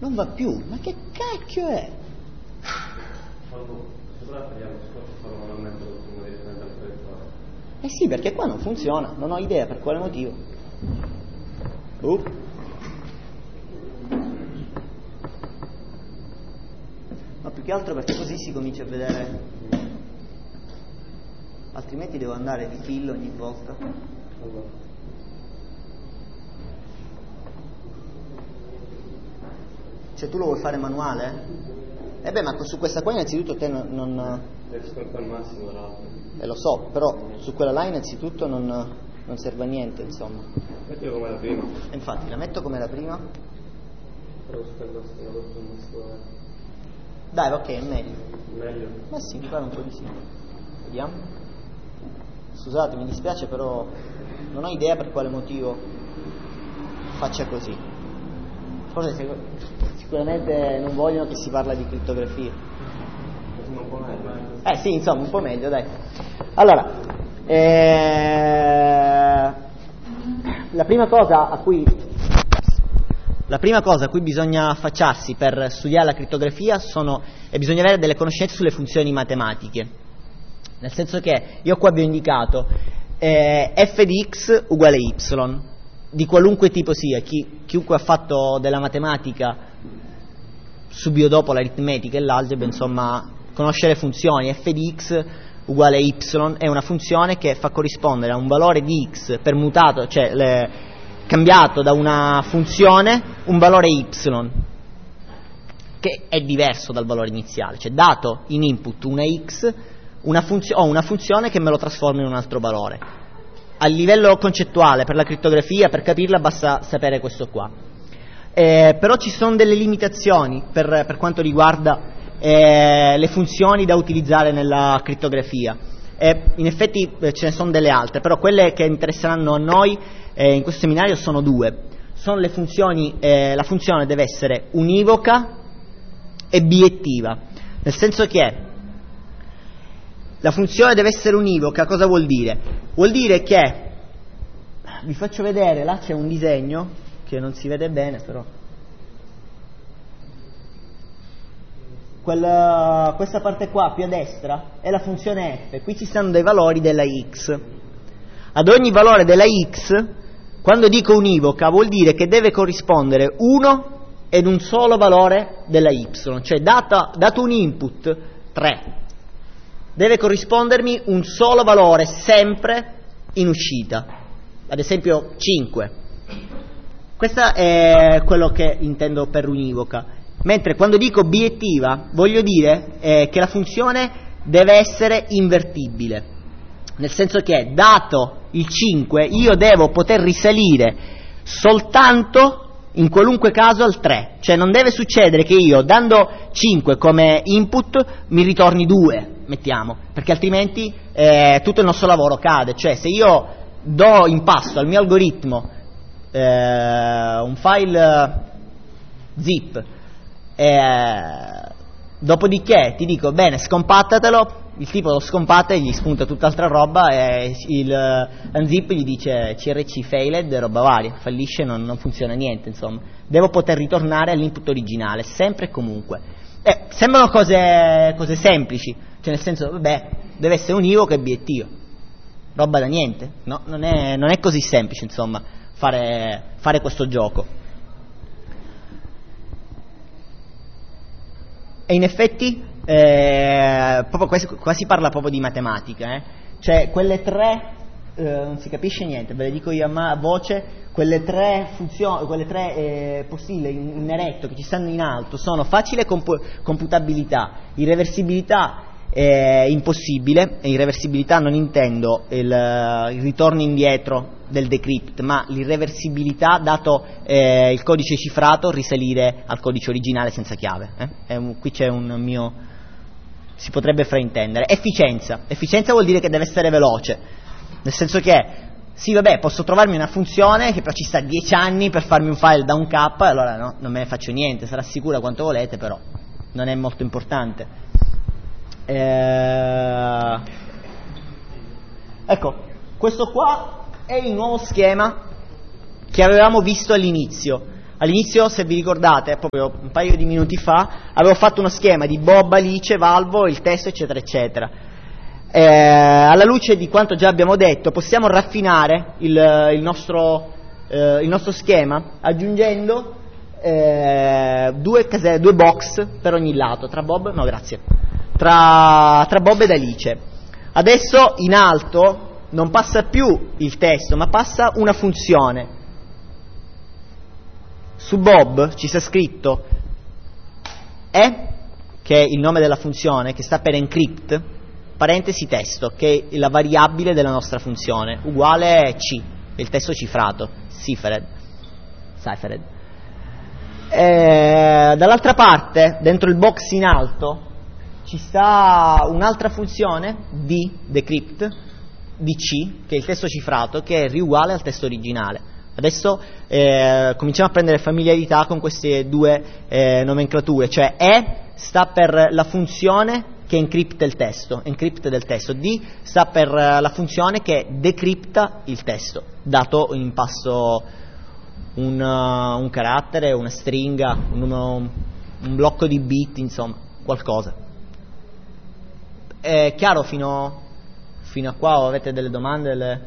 non va più. Ma che cacchio è? Eh sì, perché qua non funziona, non ho idea per quale motivo. Ma più che altro perché così si comincia a vedere, altrimenti devo andare di filo ogni volta. Cioè tu lo vuoi fare manuale? Beh, ma su questa qua innanzitutto te non devi scorpare al massimo l'altro. Lo so, però su quella là innanzitutto non serve a niente, insomma. Mettila come la prima. Infatti, la metto come la prima. Però dai, ok, è meglio. Meglio? Ma sì, mi pare un po' di sì. Vediamo. Scusate, mi dispiace, però non ho idea per quale motivo faccia così. Forse sicuramente non vogliono che si parla di crittografia. Un po' meglio. Sì, insomma, un po' meglio, dai. Allora, la prima cosa a cui bisogna affacciarsi per studiare la crittografia bisogna avere delle conoscenze sulle funzioni matematiche. Nel senso che io qua vi ho indicato f di x uguale y, di qualunque tipo sia. Chiunque ha fatto della matematica subito dopo l'aritmetica e l'algebra, insomma, conosce le funzioni. F di x uguale y è una funzione che fa corrispondere a un valore di x permutato, cioè cambiato da una funzione, un valore y che è diverso dal valore iniziale. Cioè, dato in input una x, ho una funzione che me lo trasforma in un altro valore. A livello concettuale, per la crittografia, per capirla basta sapere questo qua. Però ci sono delle limitazioni per quanto riguarda le funzioni da utilizzare nella crittografia. In effetti ce ne sono delle altre, però quelle che interesseranno a noi in questo seminario sono due. Sono le funzioni, la funzione deve essere univoca e biettiva, nel senso che la funzione deve essere univoca. Cosa vuol dire? Vuol dire che, vi faccio vedere, là c'è un disegno che non si vede bene, però questa parte qua più a destra è la funzione f. Qui ci stanno dei valori della x. Ad ogni valore della x, quando dico univoca, vuol dire che deve corrispondere uno ed un solo valore della y, cioè dato un input 3, deve corrispondermi un solo valore sempre in uscita, ad esempio 5. Questo è quello che intendo per univoca. Mentre quando dico biettiva voglio dire che la funzione deve essere invertibile, nel senso che dato il 5 io devo poter risalire soltanto in qualunque caso al 3, cioè non deve succedere che io dando 5 come input mi ritorni 2, mettiamo, perché altrimenti tutto il nostro lavoro cade. Cioè se io do in pasto al mio algoritmo un file zip, dopodiché ti dico bene scompattatelo, il tipo lo scompatta e gli spunta tutt'altra roba e l'unzip gli dice crc failed, roba varia, fallisce, non funziona niente, insomma. Devo poter ritornare all'input originale sempre e comunque. Sembrano cose semplici, cioè nel senso, vabbè, deve essere univoco e biettivo, roba da niente. No, non è così semplice, insomma, fare questo gioco. E in effetti proprio qua si parla proprio di matematica, cioè quelle tre non si capisce niente, ve le dico io a voce. Quelle tre funzioni, quelle tre postille in eretto che ci stanno in alto sono facile computabilità, irreversibilità impossibile. E irreversibilità non intendo il ritorno indietro del decrypt, ma l'irreversibilità dato il codice cifrato, risalire al codice originale senza chiave. Qui c'è un mio, si potrebbe fraintendere. Efficienza vuol dire che deve essere veloce, nel senso che sì, vabbè, posso trovarmi una funzione che però ci sta 10 anni per farmi un file da 1K, allora no, non me ne faccio niente, sarà sicura quanto volete, però non è molto importante. Ecco, questo qua è il nuovo schema che avevamo visto all'inizio. All'inizio, se vi ricordate, proprio un paio di minuti fa, avevo fatto uno schema di Bob, Alice, Valvo, il testo, eccetera, eccetera. Alla luce di quanto già abbiamo detto, possiamo raffinare il nostro schema aggiungendo due box per ogni lato, tra Bob ed Alice. Adesso in alto non passa più il testo, ma passa una funzione. Su Bob ci sta scritto che è il nome della funzione, che sta per encrypt, parentesi testo, che è la variabile della nostra funzione, uguale C, il testo cifrato, ciphered. Dall'altra parte, dentro il box in alto, ci sta un'altra funzione, decrypt, di C, che è il testo cifrato, che è uguale al testo originale. Adesso cominciamo a prendere familiarità con queste due nomenclature, cioè sta per la funzione che encrypta il testo, D sta per la funzione che decripta il testo, dato in passo un carattere, una stringa, un blocco di bit, insomma, qualcosa. È chiaro fino a qua o avete delle domande?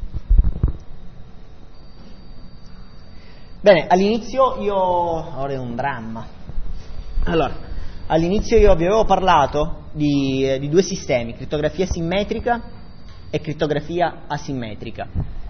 Bene, all'inizio ora è un dramma. Allora, all'inizio io vi avevo parlato di due sistemi, crittografia simmetrica e crittografia asimmetrica.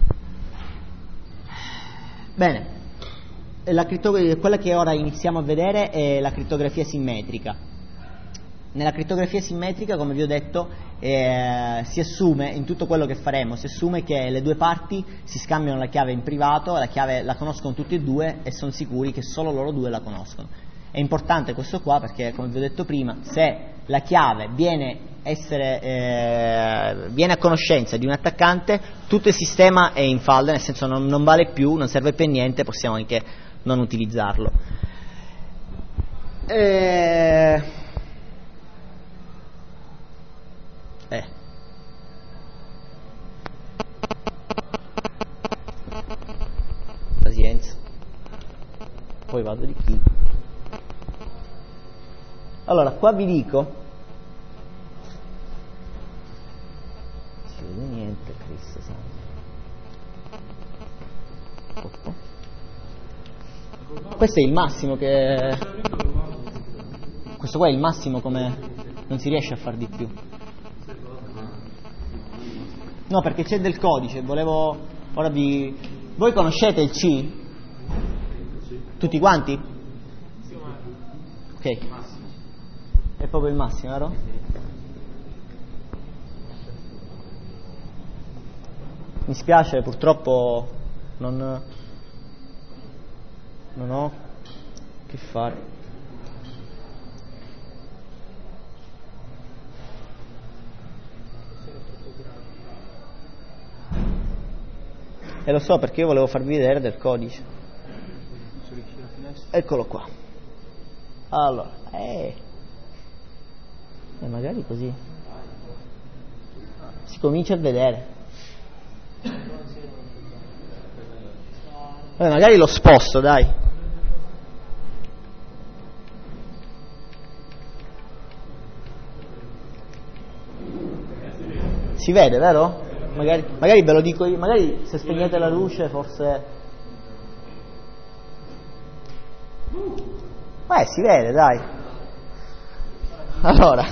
Bene, quella che ora iniziamo a vedere è la crittografia simmetrica. Nella crittografia simmetrica, come vi ho detto, si assume, in tutto quello che faremo, si assume che le due parti si scambiano la chiave in privato, la chiave la conoscono tutti e due e sono sicuri che solo loro due la conoscono. È importante questo qua perché, come vi ho detto prima, se la chiave viene a conoscenza di un attaccante, tutto il sistema è in falda, nel senso non vale più, non serve per niente, possiamo anche non utilizzarlo. Pazienza, poi vado di qui. Allora, qua vi dico, non si vede niente, Cristo santo. Questo è il massimo questo qua è il massimo, come non si riesce a far di più. No, perché c'è del codice, voi conoscete il C? Tutti quanti? Ok. È proprio il massimo, vero? Mi spiace, purtroppo non ho che fare. E lo so perché io volevo farvi vedere del codice. Eccolo qua. Allora, magari così si comincia a vedere. Magari lo sposto, dai. Si vede, vero? Magari ve lo dico io, magari se spegnete la luce forse. Si vede, dai. Allora,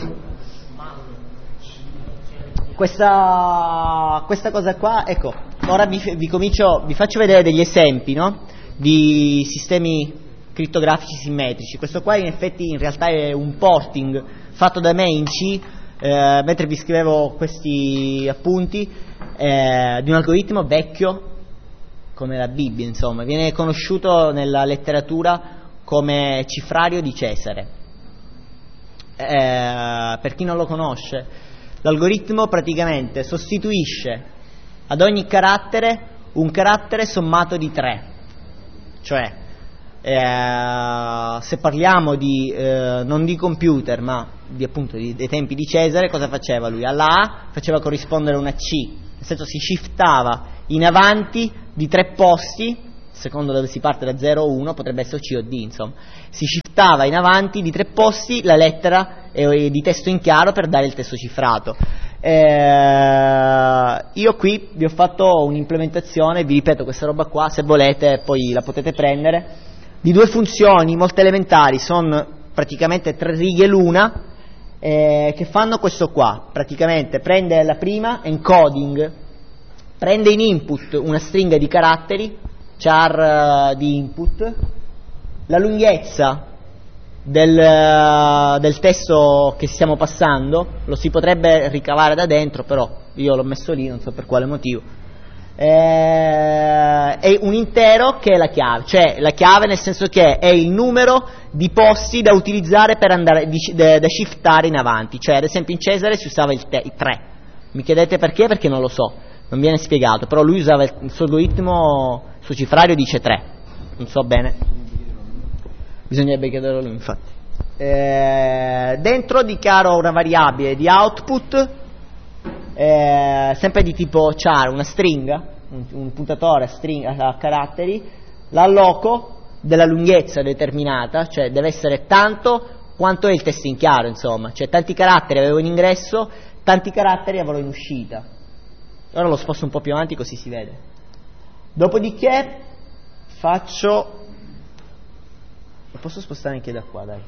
questa cosa qua, ecco, ora vi faccio vedere degli esempi, no? Di sistemi crittografici simmetrici. Questo qua in effetti in realtà è un porting fatto da me in C, mentre vi scrivevo questi appunti, di un algoritmo vecchio come la Bibbia, insomma, viene conosciuto nella letteratura come cifrario di Cesare. Per chi non lo conosce, l'algoritmo praticamente sostituisce ad ogni carattere un carattere sommato di 3, cioè se parliamo di non di computer ma appunto dei tempi di Cesare, cosa faceva lui? Alla A faceva corrispondere una C, nel senso si shiftava in avanti di 3 posti secondo dove si parte da 0 o 1, potrebbe essere C o D, insomma. Si shiftava in avanti di 3 posti la lettera di testo in chiaro per dare il testo cifrato. Io qui vi ho fatto un'implementazione, vi ripeto questa roba qua, se volete poi la potete prendere, di 2 funzioni molto elementari, sono praticamente 3 righe l'una, che fanno questo qua. Praticamente prende la prima, encoding, prende in input una stringa di caratteri, char di input, la lunghezza del testo che stiamo passando, lo si potrebbe ricavare da dentro, però io l'ho messo lì, non so per quale motivo, è un intero che è la chiave, cioè la chiave nel senso che è il numero di posti da utilizzare per andare da shiftare in avanti, cioè ad esempio in Cesare si usava il 3, mi chiedete perché? Perché non lo so, non viene spiegato, però lui usava il suo algoritmo, il suo cifrario dice 3, non so bene, bisognerebbe chiederlo lui infatti. Dentro dichiaro una variabile di output, sempre di tipo char, una stringa, un puntatore a caratteri, l'alloco della lunghezza determinata, cioè deve essere tanto quanto è il testo in chiaro, insomma, cioè tanti caratteri avevo in ingresso, tanti caratteri avrò in uscita. Ora lo sposto un po' più avanti così si vede. Dopodiché faccio, lo posso spostare anche da qua, dai,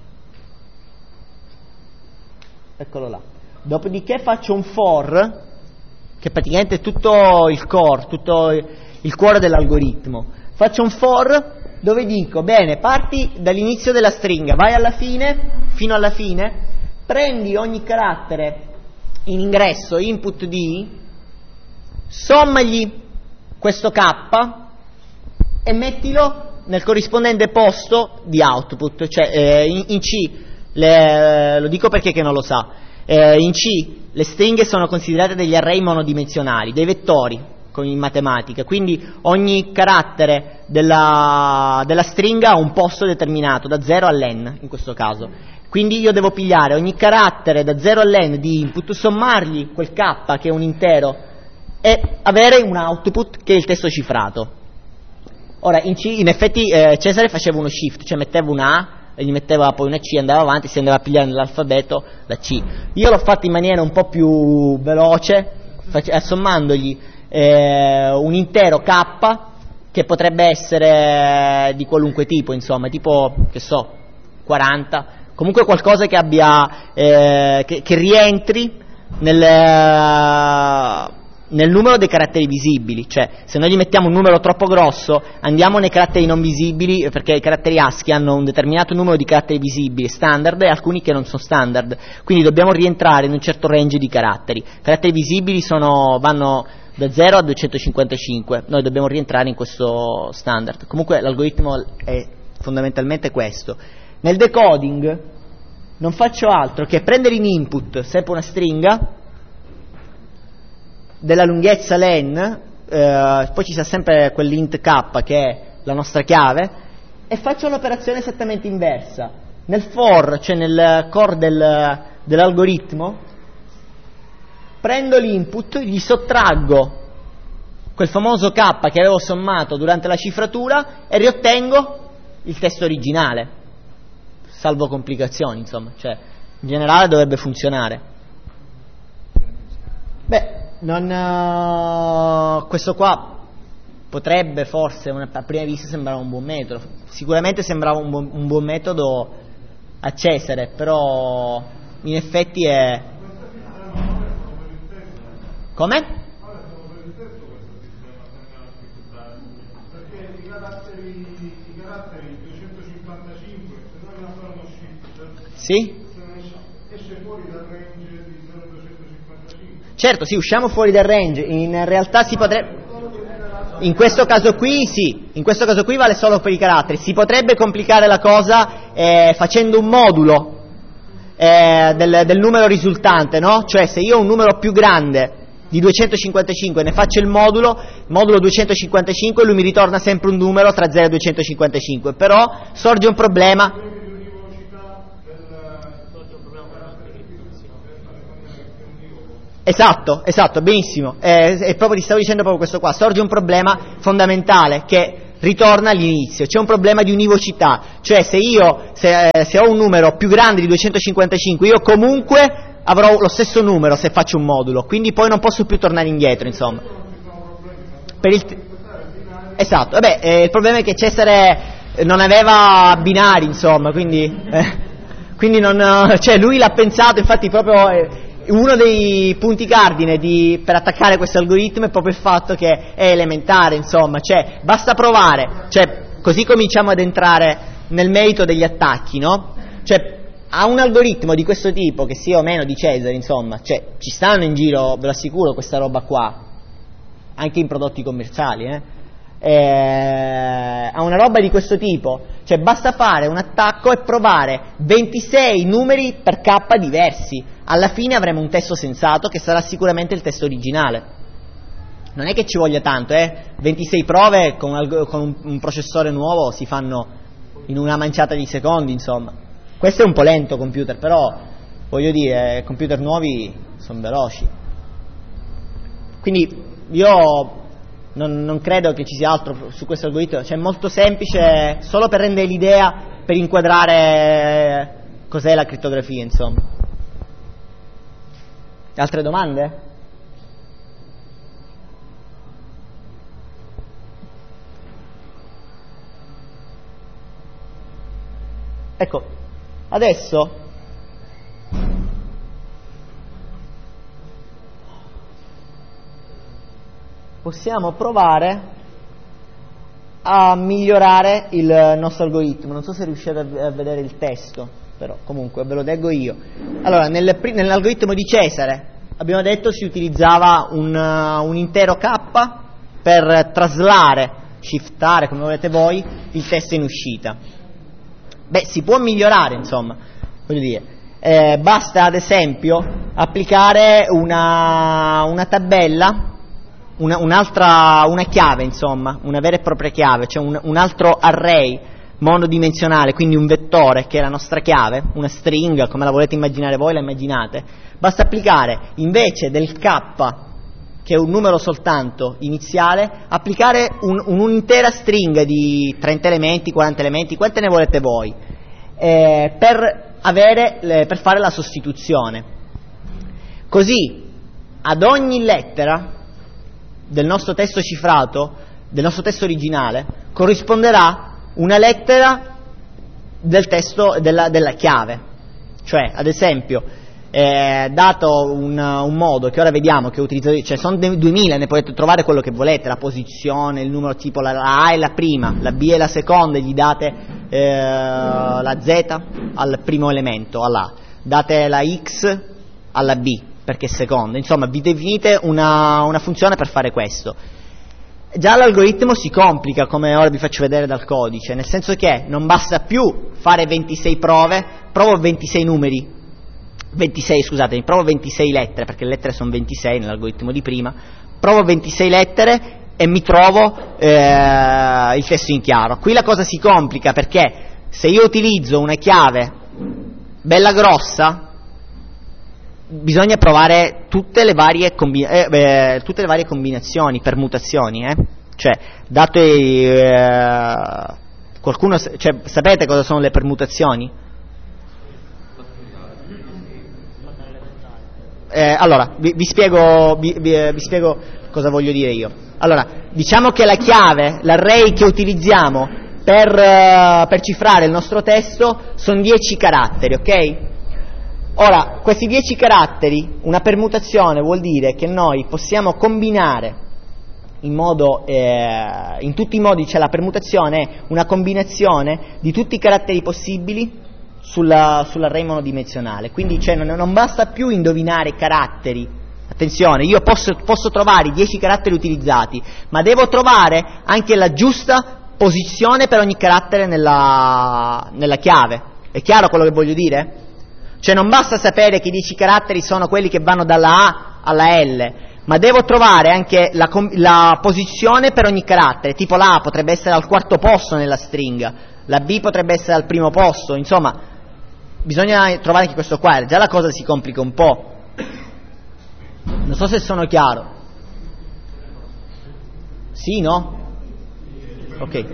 eccolo là. Dopodiché faccio un for, che praticamente è tutto il core, tutto il cuore dell'algoritmo. Faccio un for dove dico, bene, parti dall'inizio della stringa, vai alla fine, fino alla fine, prendi ogni carattere in ingresso, input D, sommagli questo K e mettilo nel corrispondente posto di output, cioè in C, lo dico perché che non lo sa, in C le stringhe sono considerate degli array monodimensionali, dei vettori in matematica, quindi ogni carattere della stringa ha un posto determinato, da 0 all'n in questo caso, quindi io devo pigliare ogni carattere da 0 all'n di input, sommargli quel k che è un intero e avere un output che è il testo cifrato. Ora in C in effetti Cesare faceva uno shift, cioè metteva una A e gli metteva poi una C, andava avanti, si andava a pigliare nell'alfabeto la C. Io l'ho fatto in maniera un po' più veloce, sommandogli un intero K che potrebbe essere di qualunque tipo, insomma, tipo, che so, 40, comunque qualcosa che abbia che rientri nel numero dei caratteri visibili, cioè se noi gli mettiamo un numero troppo grosso andiamo nei caratteri non visibili, perché i caratteri ASCII hanno un determinato numero di caratteri visibili standard e alcuni che non sono standard, quindi dobbiamo rientrare in un certo range di caratteri. Caratteri visibili vanno da 0 a 255, noi dobbiamo rientrare in questo standard. Comunque l'algoritmo è fondamentalmente questo. Nel decoding non faccio altro che prendere in input sempre una stringa della lunghezza len, poi ci sta sempre quell'int k che è la nostra chiave, e faccio un'operazione esattamente inversa. Nel for, cioè nel core dell'algoritmo, prendo l'input, gli sottraggo quel famoso k che avevo sommato durante la cifratura e riottengo il testo originale, salvo complicazioni, insomma, cioè in generale dovrebbe funzionare. Beh, questo qua potrebbe forse a prima vista sembrare un buon metodo, sicuramente sembrava un buon metodo a Cesare, però in effetti è... Come? Perché i caratteri 255 se noi non fanno shift, sì? esce fuori dal range di 0,255. Certo, sì, usciamo fuori dal range, in realtà si potrebbe... In questo caso qui sì, in questo caso qui vale solo per i caratteri, si potrebbe complicare la cosa facendo un modulo del numero risultante, no? Cioè se io ho un numero più grande di 255 ne faccio il modulo 255, lui mi ritorna sempre un numero tra 0 e 255, però sorge un problema. Esatto, benissimo, proprio ti stavo dicendo proprio questo qua, sorge un problema fondamentale che ritorna all'inizio. C'è un problema di univocità, cioè se ho un numero più grande di 255, io comunque avrò lo stesso numero se faccio un modulo, quindi poi non posso più tornare indietro, insomma. Esatto, vabbè, il problema è che Cesare non aveva binari, insomma, quindi cioè lui l'ha pensato, infatti proprio uno dei punti cardine per attaccare questo algoritmo è proprio il fatto che è elementare, insomma, cioè basta provare, cioè così cominciamo ad entrare nel merito degli attacchi, no? Cioè a un algoritmo di questo tipo, che sia o meno di Cesare, insomma, cioè ci stanno in giro, ve lo assicuro, questa roba qua, anche in prodotti commerciali, a una roba di questo tipo, cioè basta fare un attacco e provare 26 numeri per k diversi, alla fine avremo un testo sensato che sarà sicuramente il testo originale. Non è che ci voglia tanto, 26 prove con un processore nuovo si fanno in una manciata di secondi, insomma. Questo è un po' lento computer, però voglio dire, computer nuovi sono veloci. Quindi io non credo che ci sia altro su questo algoritmo, cioè è molto semplice, solo per rendere l'idea, per inquadrare cos'è la crittografia, insomma. Altre domande? Ecco, adesso possiamo provare a migliorare il nostro algoritmo. Non so se riuscite a vedere il testo, però comunque ve lo leggo io. Allora, nell'algoritmo di Cesare abbiamo detto si utilizzava un intero k per traslare, shiftare, come volete voi, il testo in uscita. Beh, si può migliorare, insomma, voglio dire, basta ad esempio applicare una tabella, una chiave, insomma, una vera e propria chiave, cioè un altro array monodimensionale, quindi un vettore che è la nostra chiave, una string, come la volete immaginare voi, la immaginate. Basta applicare, invece del k, che è un numero soltanto iniziale, applicare un'intera stringa di 30 elementi, 40 elementi, quante ne volete voi, per fare la sostituzione. Così ad ogni lettera del nostro testo cifrato, del nostro testo originale, corrisponderà una lettera del testo della chiave. Cioè, ad esempio, dato un modo che ora vediamo che utilizzo, cioè sono 2000, ne potete trovare quello che volete, la posizione, il numero tipo, la A è la prima, la B è la seconda, gli date la Z al primo elemento, alla A, date la X alla B perché è seconda, insomma vi definite una funzione per fare questo. Già l'algoritmo si complica, come ora vi faccio vedere dal codice, nel senso che non basta più fare 26 prove, provo 26 numeri, 26, scusatemi, provo 26 lettere, perché le lettere sono 26 nell'algoritmo di prima, provo 26 lettere e mi trovo il testo in chiaro. Qui la cosa si complica perché se io utilizzo una chiave bella grossa, bisogna provare tutte le varie combinazioni, permutazioni, cioè, dato qualcuno, cioè, sapete cosa sono le permutazioni? Allora, vi spiego cosa voglio dire io. Allora, diciamo che la chiave, l'array che utilizziamo per cifrare il nostro testo sono 10 caratteri, ok? Ora, questi 10 caratteri, una permutazione vuol dire che noi possiamo combinare in tutti i modi, cioè la permutazione è una combinazione di tutti i caratteri possibili sull'array monodimensionale, quindi cioè, non basta più indovinare i caratteri, attenzione, io posso trovare i 10 caratteri utilizzati, ma devo trovare anche la giusta posizione per ogni carattere nella chiave. È chiaro quello che voglio dire? Cioè non basta sapere che i 10 caratteri sono quelli che vanno dalla A alla L, ma devo trovare anche la posizione per ogni carattere, tipo la A potrebbe essere al quarto posto nella stringa, la B potrebbe essere al primo posto, insomma bisogna trovare anche questo qua, già la cosa si complica un po'. Non so se sono chiaro. Sì, no? Ok.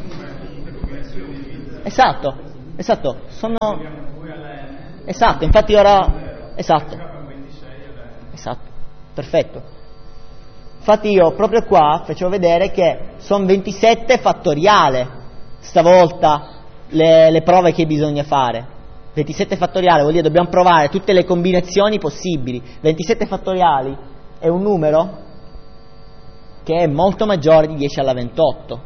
Esatto, sono... Esatto, infatti ora... Esatto, perfetto. Infatti io proprio qua facevo vedere che sono 27 fattoriale, stavolta le prove che bisogna fare. 27 fattoriale vuol dire dobbiamo provare tutte le combinazioni possibili. 27 fattoriali è un numero che è molto maggiore di 10 alla 28.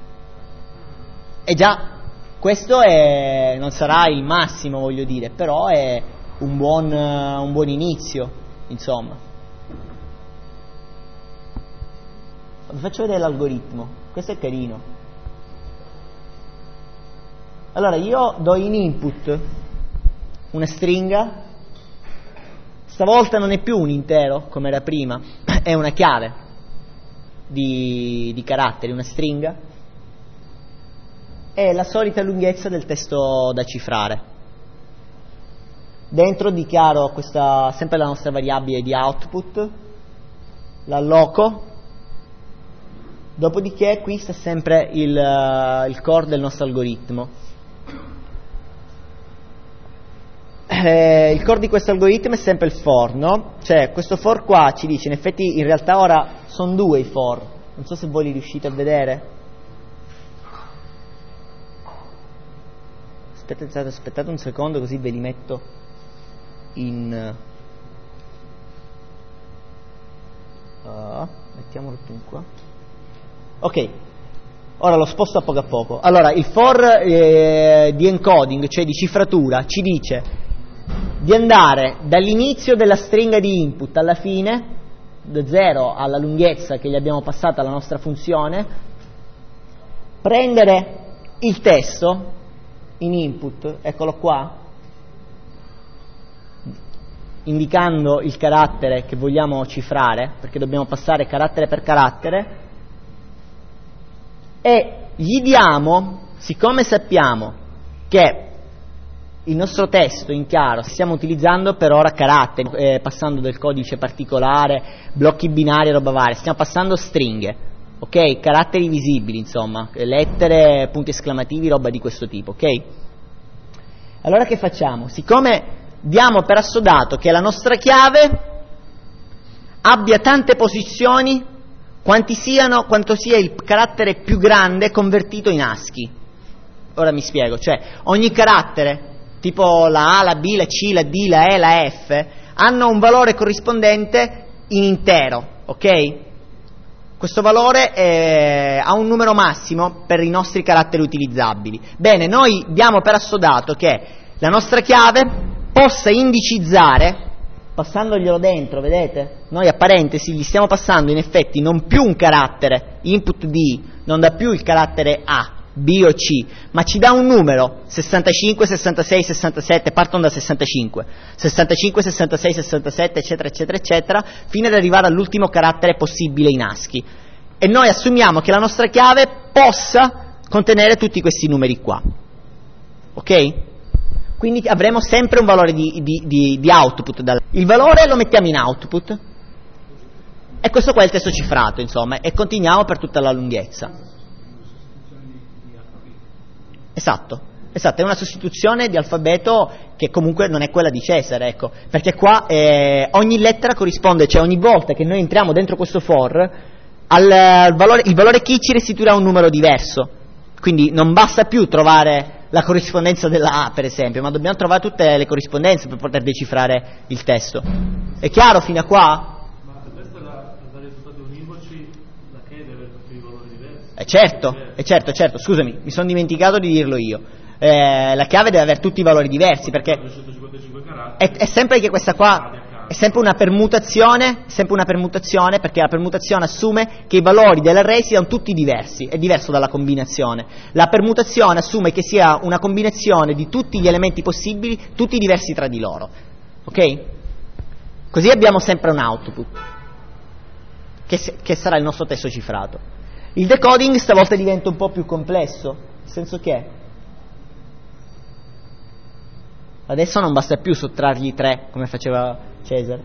E già, questo non sarà il massimo, voglio dire, però è un buon inizio, insomma. Vi faccio vedere l'algoritmo, questo è carino. Allora, io do in input una stringa, stavolta non è più un intero come era prima, è una chiave di caratteri, una stringa, e la solita lunghezza del testo da cifrare. Dentro dichiaro sempre la nostra variabile di output, la alloco, dopodiché qui sta sempre il core del nostro algoritmo. Il core di questo algoritmo è sempre il for, no? Cioè questo for qua ci dice, in effetti in realtà ora sono due i for, non so se voi li riuscite a vedere. Aspettate un secondo così ve li metto in... mettiamolo più qua. Ok, ora lo sposto a poco. Allora, il for di encoding, cioè di cifratura, ci dice di andare dall'inizio della stringa di input alla fine, da 0 alla lunghezza che gli abbiamo passato alla nostra funzione, prendere il testo in input, eccolo qua, indicando il carattere che vogliamo cifrare, perché dobbiamo passare carattere per carattere, e gli diamo, siccome sappiamo che il nostro testo in chiaro stiamo utilizzando per ora caratteri, passando del codice particolare, blocchi binari e roba varia, stiamo passando stringhe, ok? Caratteri visibili, insomma, lettere, punti esclamativi, roba di questo tipo, ok? Allora che facciamo? Siccome diamo per assodato che la nostra chiave abbia tante posizioni quanto sia il carattere più grande convertito in ASCII. Ora mi spiego, cioè ogni carattere, tipo la A, la B, la C, la D, la E, la F, hanno un valore corrispondente in intero, ok? Questo valore ha un numero massimo per i nostri caratteri utilizzabili. Bene, noi diamo per assodato che la nostra chiave possa indicizzare, passandoglielo dentro, vedete? Noi a parentesi gli stiamo passando in effetti non più un carattere, input D, non dà più il carattere A, B o C, ma ci dà un numero, 65, 66, 67, partono da 65, 65, 66, 67, eccetera, eccetera, eccetera, fino ad arrivare all'ultimo carattere possibile in ASCII. E noi assumiamo che la nostra chiave possa contenere tutti questi numeri qua. Ok? Quindi avremo sempre un valore di output. Il valore lo mettiamo in output, e questo qua è il testo cifrato, insomma, e continuiamo per tutta la lunghezza. Esatto, è una sostituzione di alfabeto che comunque non è quella di Cesare, ecco, perché qua ogni lettera corrisponde, cioè ogni volta che noi entriamo dentro questo for, il valore key ci restituirà un numero diverso, quindi non basta più trovare la corrispondenza della A, per esempio, ma dobbiamo trovare tutte le corrispondenze per poter decifrare il testo. È chiaro fino a qua? Ma per questo da risultati univoci la che deve avere tutti i valori diversi. Certo, scusami, mi sono dimenticato di dirlo io. La chiave deve avere tutti i valori diversi, perché 255 caratteri, è sempre che questa qua è sempre una permutazione, perché la permutazione assume che i valori dell'array siano tutti diversi, è diverso dalla combinazione. La permutazione assume che sia una combinazione di tutti gli elementi possibili, tutti diversi tra di loro. Ok? Così abbiamo sempre un output, che sarà il nostro testo cifrato. Il decoding stavolta diventa un po' più complesso, nel senso che adesso non basta più sottrargli 3 come faceva Cesare.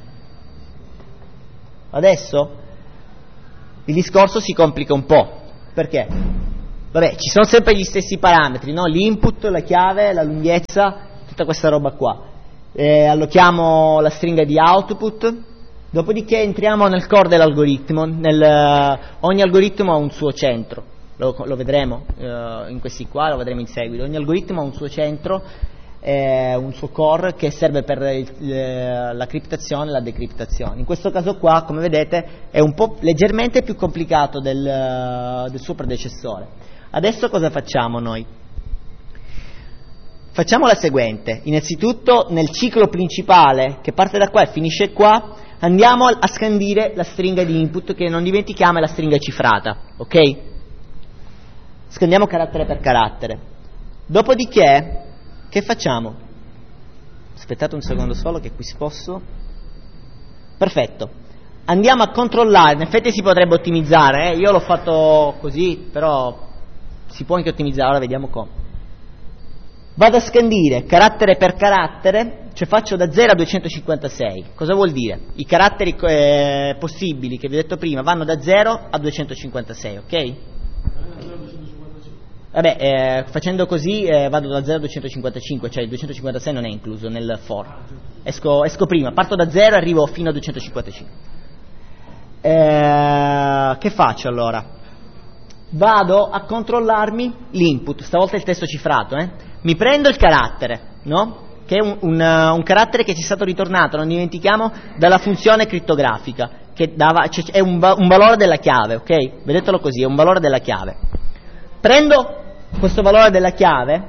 Adesso il discorso si complica un po', Perché? Vabbè, ci sono sempre gli stessi parametri, no? L'input, la chiave, la lunghezza, tutta questa roba qua. Allochiamo la stringa di output, dopodiché entriamo nel core dell'algoritmo. Ogni algoritmo ha un suo centro, lo vedremo in questi qua, lo vedremo in seguito. Ogni algoritmo ha un suo centro, un suo core che serve per la criptazione e la decriptazione. In questo caso qua, come vedete, è un po' leggermente più complicato del suo predecessore. Adesso cosa facciamo noi? Facciamo la seguente: innanzitutto nel ciclo principale che parte da qua e finisce qua andiamo a scandire la stringa di input, che non dimentichiamo è la stringa cifrata, ok? Scandiamo carattere per carattere. Dopodiché che facciamo? Aspettate un secondo solo che qui sposto. Perfetto. Andiamo a controllare, in effetti si potrebbe ottimizzare, io l'ho fatto così, però si può anche ottimizzare, ora vediamo come. Vado a scandire carattere per carattere, cioè faccio da 0 a 256. Cosa vuol dire? I caratteri possibili che vi ho detto prima vanno da 0 a 256, ok? Vabbè, facendo così vado da 0 a 255, cioè il 256 non è incluso nel for. Esco prima, parto da 0 e arrivo fino a 255. Che faccio allora? Vado a controllarmi l'input, stavolta il testo cifrato, Mi prendo il carattere, no? Che è un carattere che ci è stato ritornato, non dimentichiamo, dalla funzione crittografica, che è un valore della chiave, ok? Vedetelo così, è un valore della chiave. Prendo questo valore della chiave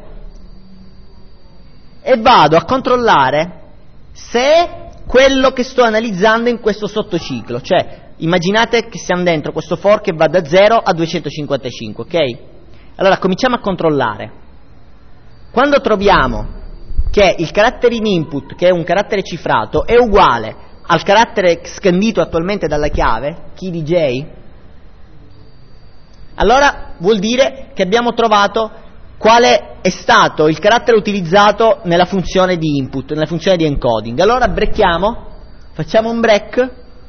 e vado a controllare se è quello che sto analizzando in questo sottociclo, cioè immaginate che siamo dentro questo for che va da 0 a 255, ok? Allora cominciamo a controllare. Quando troviamo che il carattere in input, che è un carattere cifrato, è uguale al carattere scandito attualmente dalla chiave, key di J, allora vuol dire che abbiamo trovato quale è stato il carattere utilizzato nella funzione di input, nella funzione di encoding. Allora brechiamo, facciamo un break,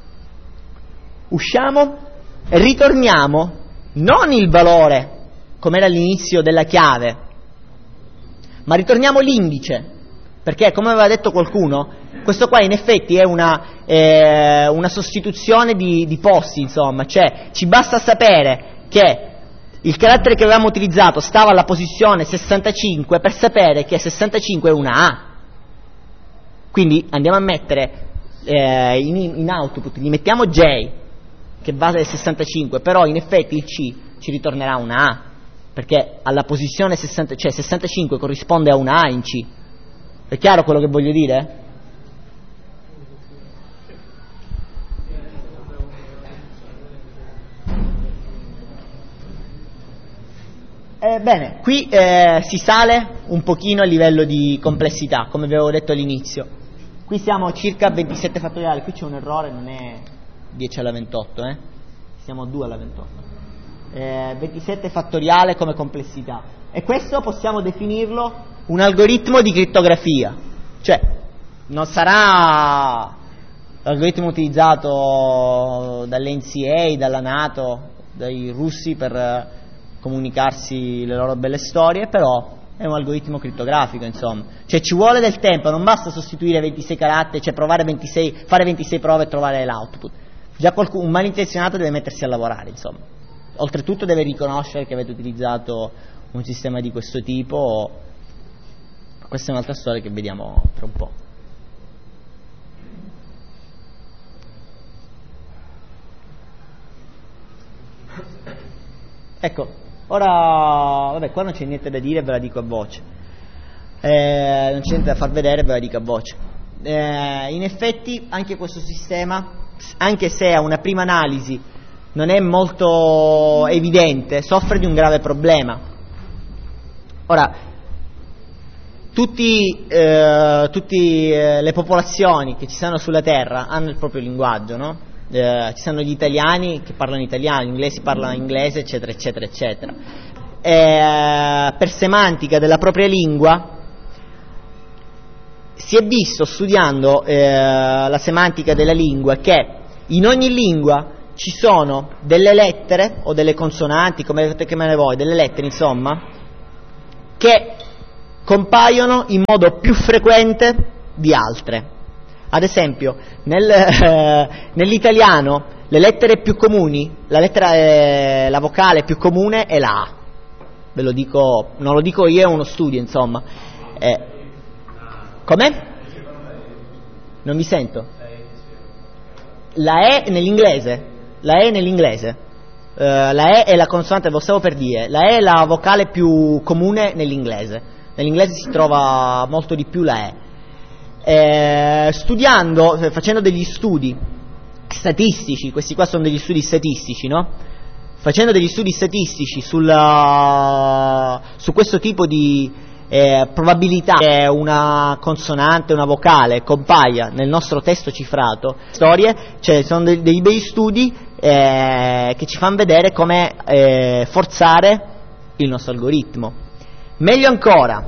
usciamo e ritorniamo non il valore come era all'inizio della chiave, ma ritorniamo l'indice, perché come aveva detto qualcuno, questo qua in effetti è una sostituzione di posti, insomma, cioè ci basta sapere che il carattere che avevamo utilizzato stava alla posizione 65 per sapere che 65 è una A. Quindi andiamo a mettere in output, gli mettiamo J che va da 65, però in effetti il C ci ritornerà una A, perché alla posizione 65 corrisponde a una A in C. È chiaro quello che voglio dire? Bene, qui si sale un pochino a livello di complessità, come vi avevo detto all'inizio. Qui siamo a circa 27 fattoriali, qui c'è un errore, non è 10 alla 28, siamo a 2 alla 28. 27 fattoriale come complessità. E questo possiamo definirlo un algoritmo di crittografia, cioè non sarà l'algoritmo utilizzato dall'NCA, dalla NATO, dai russi per comunicarsi le loro belle storie, però è un algoritmo crittografico, insomma. Cioè ci vuole del tempo, non basta sostituire 26 caratteri, cioè fare 26 prove e trovare l'output. Già un malintenzionato deve mettersi a lavorare, insomma. Oltretutto deve riconoscere che avete utilizzato un sistema di questo tipo. Questa è un'altra storia che vediamo tra un po'. Ecco. Ora, vabbè, qua non c'è niente da dire, ve la dico a voce. Non c'è niente da far vedere, ve la dico a voce. In effetti, anche questo sistema, anche se a una prima analisi non è molto evidente, soffre di un grave problema. Ora, tutte le popolazioni che ci sono sulla Terra hanno il proprio linguaggio, no? Ci sono gli italiani che parlano italiano, gli inglesi parlano inglese, eccetera, eccetera, eccetera. Per semantica della propria lingua si è visto, studiando la semantica della lingua, che in ogni lingua ci sono delle lettere o delle consonanti, come chiamare voi, delle lettere insomma, che compaiono in modo più frequente di altre. Ad esempio, nell'italiano le lettere più comuni, la vocale più comune è la A. Ve lo dico, non lo dico io, è uno studio, insomma. Come? Non mi sento. La E nell'inglese. La E nell'inglese. La E è la consonante, lo stavo per dire. La E è la vocale più comune nell'inglese. Nell'inglese si trova molto di più la E. Studiando, facendo degli studi statistici, questi qua sono degli studi statistici, no? Facendo degli studi statistici su questo tipo di probabilità che una consonante, una vocale compaia nel nostro testo cifrato, storie, cioè sono dei bei studi che ci fanno vedere come forzare il nostro algoritmo. Meglio ancora,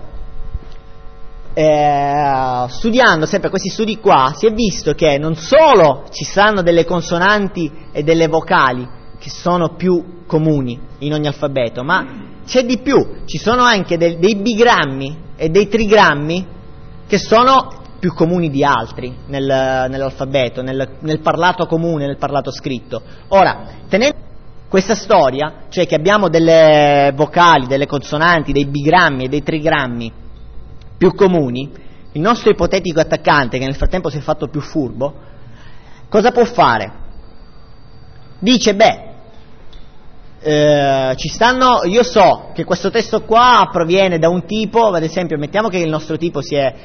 studiando sempre questi studi qua, si è visto che non solo ci saranno delle consonanti e delle vocali che sono più comuni in ogni alfabeto, ma c'è di più, ci sono anche dei bigrammi e dei trigrammi che sono più comuni di altri nell'alfabeto, nel parlato comune, nel parlato scritto. Ora, tenendo questa storia, cioè che abbiamo delle vocali, delle consonanti, dei bigrammi e dei trigrammi più comuni, il nostro ipotetico attaccante, che nel frattempo si è fatto più furbo, cosa può fare? Dice, io so che questo testo qua proviene da un tipo, ad esempio, mettiamo che il nostro tipo si è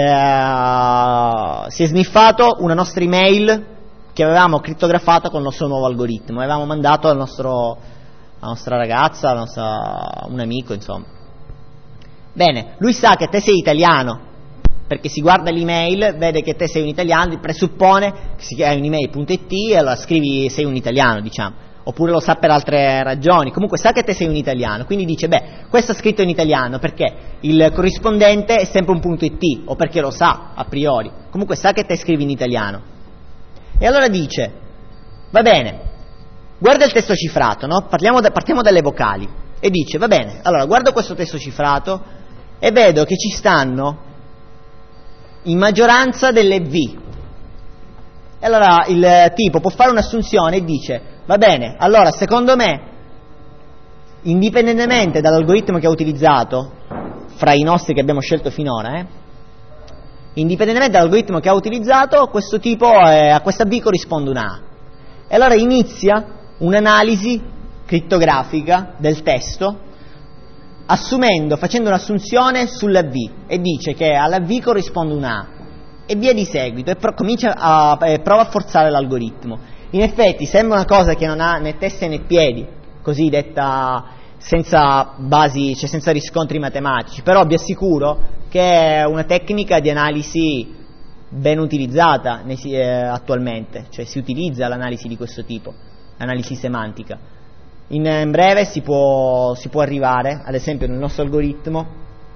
sniffato una nostra email che avevamo crittografato con il nostro nuovo algoritmo, avevamo mandato alla nostra ragazza, un amico, insomma. Bene, lui sa che te sei italiano, perché si guarda l'email, vede che te sei un italiano, presuppone che hai un'email.it e allora scrivi sei un italiano, diciamo, oppure lo sa per altre ragioni, comunque sa che te sei un italiano, quindi dice, questo è scritto in italiano perché il corrispondente è sempre un .it, o perché lo sa a priori, comunque sa che te scrivi in italiano. E allora dice, va bene, guarda il testo cifrato, no? Partiamo dalle vocali, e dice, va bene, allora guardo questo testo cifrato e vedo che ci stanno in maggioranza delle V. E allora il tipo può fare un'assunzione e dice, va bene, allora secondo me, indipendentemente dall'algoritmo che ha utilizzato, fra i nostri che abbiamo scelto finora, indipendentemente dall'algoritmo che ha utilizzato, questo tipo, a questa V corrisponde una A. E allora inizia un'analisi crittografica del testo, facendo un'assunzione sulla V, e dice che alla V corrisponde una A, e via di seguito, e prova a forzare l'algoritmo. In effetti sembra una cosa che non ha né teste né piedi, così detta senza basi, cioè senza riscontri matematici, però vi assicuro che è una tecnica di analisi ben utilizzata attualmente, cioè si utilizza l'analisi di questo tipo, l'analisi semantica. In breve si può arrivare, ad esempio nel nostro algoritmo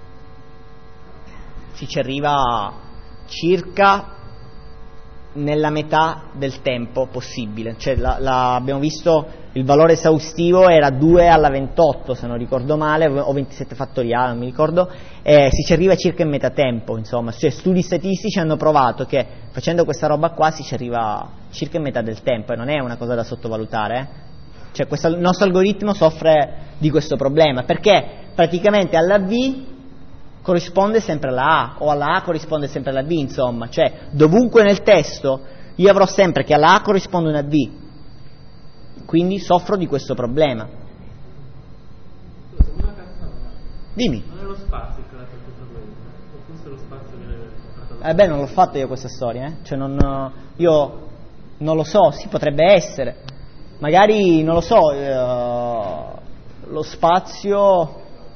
ci arriva circa nella metà del tempo possibile, cioè abbiamo visto il valore esaustivo era 2 alla 28 se non ricordo male, o 27 fattoriale, non mi ricordo, si ci arriva circa in metà tempo, insomma, cioè studi statistici hanno provato che facendo questa roba qua si ci arriva circa in metà del tempo, e non è una cosa da sottovalutare, Cioè il nostro algoritmo soffre di questo problema, perché praticamente alla V corrisponde sempre alla A, o alla A corrisponde sempre alla V, insomma, cioè dovunque nel testo io avrò sempre che alla A corrisponde una V, quindi soffro di questo problema. Dimmi. Non è lo spazio che ha questo problema, o forse lo spazio viene Non l'ho fatta io questa storia, cioè io non lo so, sì, potrebbe essere, magari non lo so, lo spazio,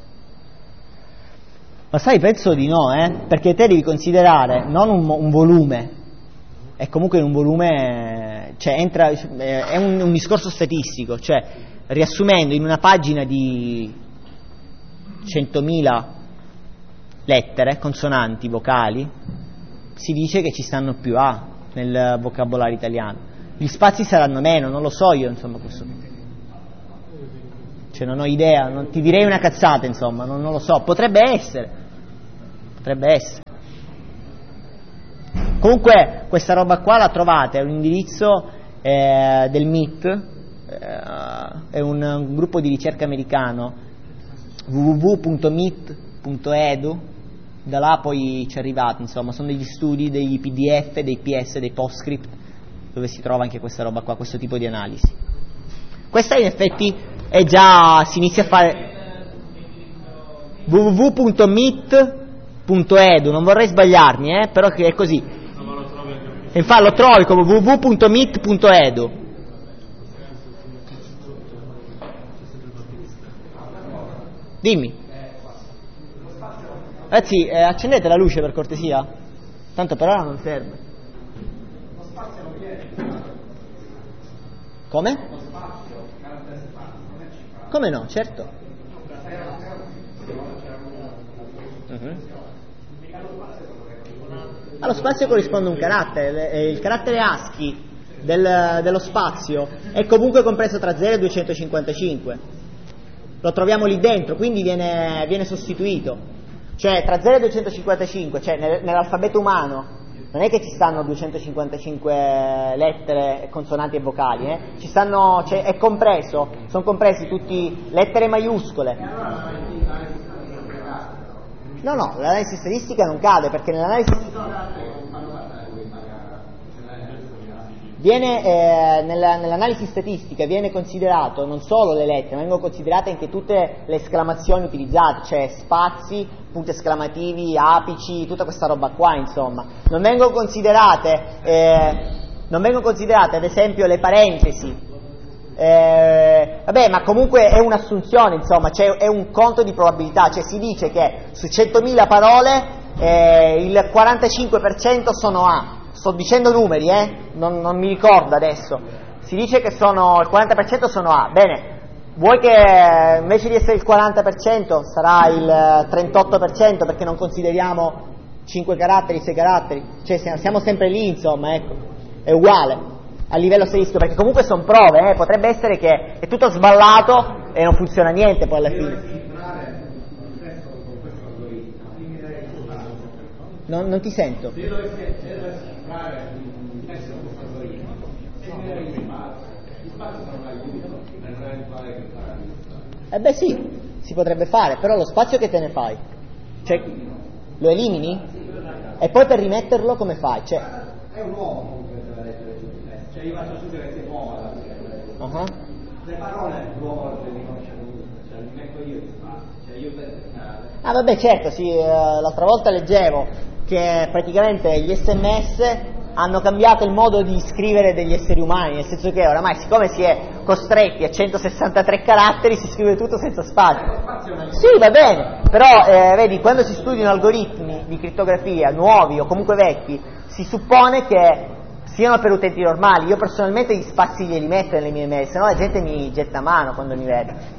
ma sai, penso di no, perché te devi considerare non un volume, è comunque un volume, cioè è un discorso statistico, cioè riassumendo in una pagina di 100.000 lettere, consonanti, vocali, si dice che ci stanno più A nel vocabolario italiano. gli spazi saranno meno, non lo so io, insomma, questo. Cioè non ho idea, non ti direi una cazzata, insomma, non lo so, potrebbe essere. Comunque questa roba qua la trovate, è un indirizzo del MIT, è un gruppo di ricerca americano, www.mit.edu, da là poi ci arrivate, insomma, sono degli studi, dei PDF, dei PS, dei PostScript, dove si trova anche questa roba qua, questo tipo di analisi. Questa in effetti è già, si inizia a fare www.mit.edu, non vorrei sbagliarmi, però che è così. E infatti lo trovi come www.mit.edu. Dimmi. Ragazzi, accendete la luce per cortesia. Tanto per ora non serve. Come? Come no? Certo. Allo spazio corrisponde un carattere, il carattere ASCII dello spazio è comunque compreso tra 0 e 255, lo troviamo lì dentro, quindi viene sostituito, cioè tra 0 e 255, cioè nell'alfabeto umano non è che ci stanno 255 lettere, consonanti e vocali, ci stanno, cioè è compreso, sono compresi tutti lettere maiuscole. No, l'analisi statistica non cade, perché nell'analisi statistica viene considerato non solo le lettere, ma vengono considerate anche tutte le esclamazioni utilizzate, cioè spazi, punti esclamativi, apici, tutta questa roba qua, insomma. Non vengono considerate ad esempio le parentesi. Vabbè, ma comunque è un'assunzione, insomma, cioè è un conto di probabilità, cioè si dice che su 100.000 parole il 45% sono A. Sto dicendo numeri, non mi ricordo adesso. Si dice che il 40% sono A. Bene, vuoi che invece di essere il 40% sarà il 38% perché non consideriamo 5 caratteri, 6 caratteri? Cioè siamo sempre lì, insomma, ecco. È uguale a livello statistico, perché comunque sono prove, potrebbe essere che è tutto sballato e non funziona niente poi alla fine. Non ti sento. Beh sì, si potrebbe fare, però lo spazio che te ne fai? Cioè, lo elimini? E poi per rimetterlo come fai? Cioè, è un uomo comunque cioè io faccio su che si muova le parole l'uomo le riconosce comunque, cioè li metto io di spazio, cioè io per vabbè certo, sì, l'altra volta leggevo che praticamente gli SMS hanno cambiato il modo di scrivere degli esseri umani, nel senso che oramai siccome si è costretti a 163 caratteri si scrive tutto senza spazio. Sì, va bene, però vedi, quando si studiano algoritmi di crittografia nuovi o comunque vecchi, si suppone che siano per utenti normali. Io personalmente gli spazi glieli metto nelle mie mail, se no la gente mi getta a mano quando mi vede.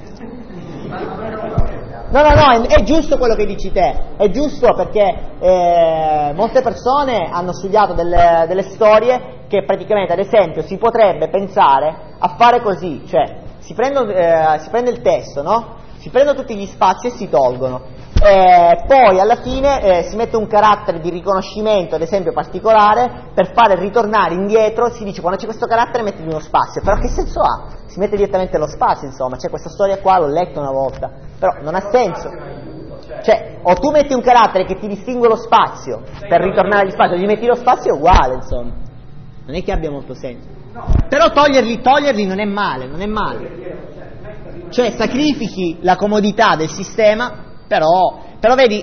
No, è giusto quello che dici te, è giusto perché molte persone hanno studiato delle storie che praticamente, ad esempio, si potrebbe pensare a fare così, cioè si prende il testo, no? Si prendono tutti gli spazi e si tolgono. Poi alla fine si mette un carattere di riconoscimento, ad esempio particolare, per fare ritornare indietro. Si dice quando c'è questo carattere metti uno spazio, però che senso ha? Si mette direttamente lo spazio, insomma. C'è questa storia qua, l'ho letta una volta, però non ha senso. Cioè, o tu metti un carattere che ti distingue lo spazio per ritornare agli spazi, o gli metti lo spazio è uguale, insomma. Non è che abbia molto senso. Però toglierli non è male. Cioè sacrifichi la comodità del sistema, però vedi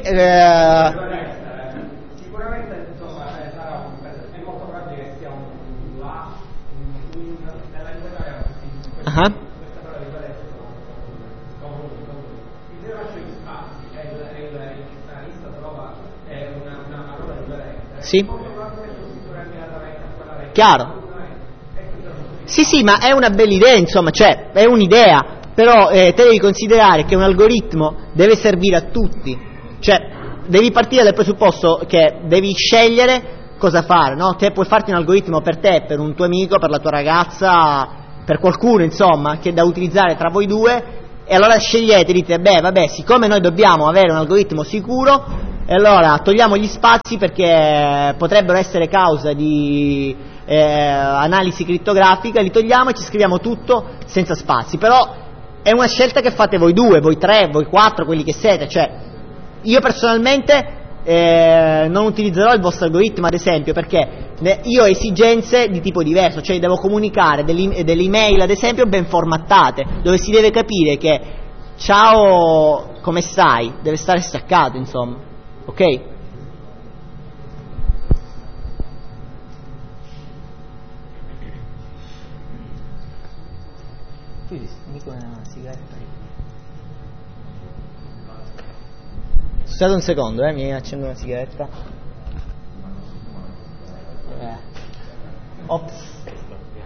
sicuramente insomma sarà è molto probabile che sia un la nella italiana questa parola di il rilascio di spazi e il analista trova una parola differente. Sì. Chiaro. Sì, ma è una bella idea, insomma, cioè è un'idea. Però te devi considerare che un algoritmo deve servire a tutti, cioè devi partire dal presupposto che devi scegliere cosa fare, no? Te puoi farti un algoritmo per te, per un tuo amico, per la tua ragazza, per qualcuno insomma che è da utilizzare tra voi due, e allora scegliete, dite beh vabbè, siccome noi dobbiamo avere un algoritmo sicuro, e allora togliamo gli spazi perché potrebbero essere causa di analisi crittografica, li togliamo e ci scriviamo tutto senza spazi. Però è una scelta che fate voi due, voi tre, voi quattro, quelli che siete. Cioè io personalmente non utilizzerò il vostro algoritmo, ad esempio, perché io ho esigenze di tipo diverso, cioè devo comunicare delle email, ad esempio, ben formattate, dove si deve capire che ciao, come stai, deve stare staccato, insomma, ok? Scusate un secondo, mi accendo una sigaretta. Ops.